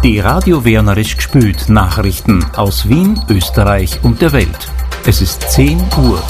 Die Radio Wernerisch gspült Nachrichten aus Wien, Österreich und der Welt. Es ist 10 Uhr.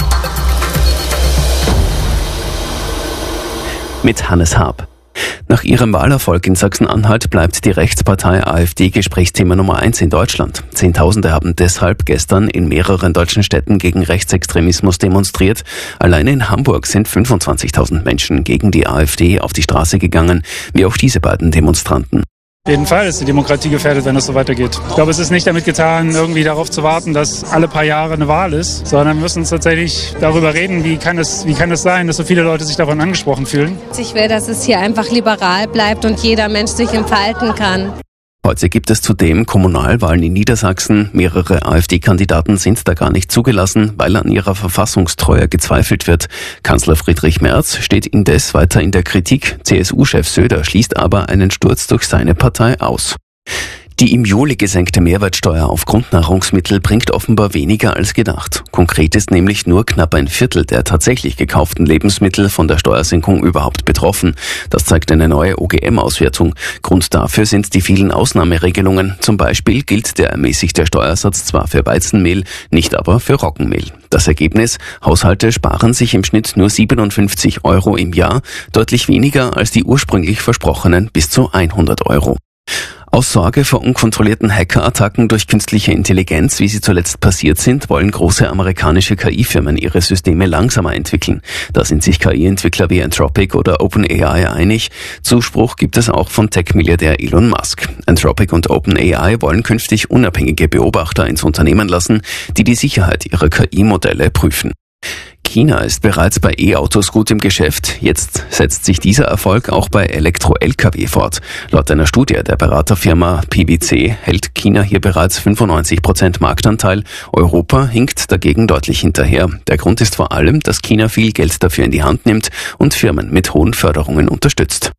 Mit Hannes Haab. Nach ihrem Wahlerfolg in Sachsen-Anhalt bleibt die Rechtspartei AfD Gesprächsthema Nummer 1 in Deutschland. Zehntausende haben deshalb gestern in mehreren deutschen Städten gegen Rechtsextremismus demonstriert. Alleine in Hamburg sind 25.000 Menschen gegen die AfD auf die Straße gegangen, wie auch diese beiden Demonstranten. Auf jeden Fall ist die Demokratie gefährdet, wenn es so weitergeht. Ich glaube, es ist nicht damit getan, irgendwie darauf zu warten, dass alle paar Jahre eine Wahl ist, sondern wir müssen tatsächlich darüber reden, wie kann es sein, dass so viele Leute sich davon angesprochen fühlen. Ich will, dass es hier einfach liberal bleibt und jeder Mensch sich entfalten kann. Heute gibt es zudem Kommunalwahlen in Niedersachsen. Mehrere AfD-Kandidaten sind da gar nicht zugelassen, weil an ihrer Verfassungstreue gezweifelt wird. Kanzler Friedrich Merz steht indes weiter in der Kritik. CSU-Chef Söder schließt aber einen Sturz durch seine Partei aus. Die im Juli gesenkte Mehrwertsteuer auf Grundnahrungsmittel bringt offenbar weniger als gedacht. Konkret ist nämlich nur knapp ein Viertel der tatsächlich gekauften Lebensmittel von der Steuersenkung überhaupt betroffen. Das zeigt eine neue OGM-Auswertung. Grund dafür sind die vielen Ausnahmeregelungen. Zum Beispiel gilt der ermäßigte Steuersatz zwar für Weizenmehl, nicht aber für Roggenmehl. Das Ergebnis: Haushalte sparen sich im Schnitt nur 57 Euro im Jahr, deutlich weniger als die ursprünglich versprochenen bis zu 100 Euro. Aus Sorge vor unkontrollierten Hackerattacken durch künstliche Intelligenz, wie sie zuletzt passiert sind, wollen große amerikanische KI-Firmen ihre Systeme langsamer entwickeln. Da sind sich KI-Entwickler wie Anthropic oder OpenAI einig. Zuspruch gibt es auch von Tech-Milliardär Elon Musk. Anthropic und OpenAI wollen künftig unabhängige Beobachter ins Unternehmen lassen, die die Sicherheit ihrer KI-Modelle prüfen. China ist bereits bei E-Autos gut im Geschäft. Jetzt setzt sich dieser Erfolg auch bei Elektro-Lkw fort. Laut einer Studie der Beraterfirma PwC hält China hier bereits 95% Marktanteil. Europa hinkt dagegen deutlich hinterher. Der Grund ist vor allem, dass China viel Geld dafür in die Hand nimmt und Firmen mit hohen Förderungen unterstützt.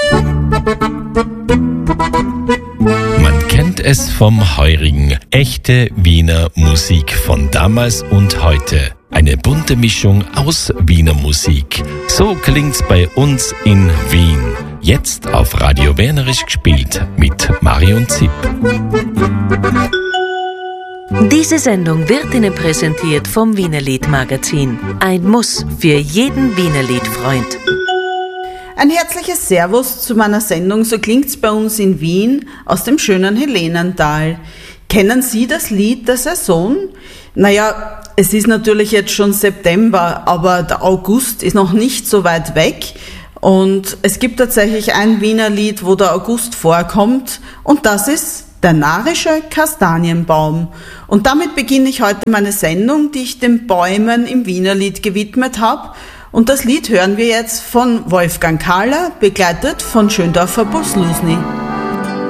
Man kennt es vom Heurigen. Echte Wiener Musik von damals und heute. Eine bunte Mischung aus Wiener Musik. So klingt's bei uns in Wien. Jetzt auf Radio Wernerisch gespielt mit Marion Zipp. Diese Sendung wird Ihnen präsentiert vom Wiener Lied-Magazin. Ein Muss für jeden Wiener Liedfreund. Ein herzliches Servus zu meiner Sendung So klingt's bei uns in Wien aus dem schönen Helenental. Kennen Sie das Lied der Saison? Naja, es ist natürlich jetzt schon September, aber der August ist noch nicht so weit weg. Und es gibt tatsächlich ein Wiener Lied, wo der August vorkommt. Und das ist der närrische Kastanienbaum. Und damit beginne ich heute meine Sendung, die ich den Bäumen im Wienerlied gewidmet habe. Und das Lied hören wir jetzt von Wolfgang Kahler, begleitet von Schöndorfer Buslusny.